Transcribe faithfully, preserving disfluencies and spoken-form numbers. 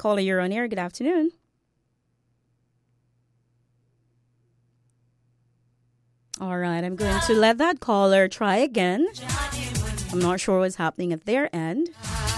caller, you're on air. Good afternoon. All right, I'm going to let that caller try again. I'm not sure what's happening at their end.